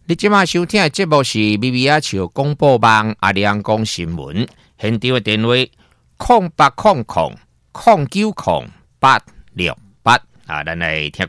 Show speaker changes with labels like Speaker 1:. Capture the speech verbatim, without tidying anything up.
Speaker 1: 你即马收听的节目是 B B R 潮广播网阿亮讲新闻，现场的电话空八空空空九空八六八啊，咱来听